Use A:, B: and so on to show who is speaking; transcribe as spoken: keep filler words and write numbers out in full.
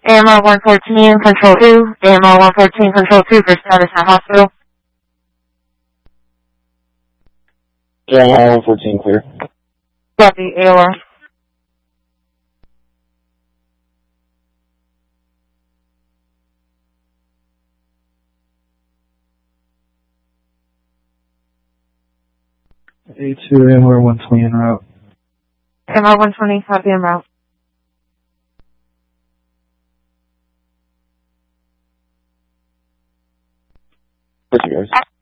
A: A M R one fourteen, Control two. A M R one fourteen, Control two for status at hospital.
B: A M R one fourteen, clear.
A: Copy, A O R.
C: A two, A M R one twenty en route.
A: A M R one twenty, copy en route.
B: Where'd you guys?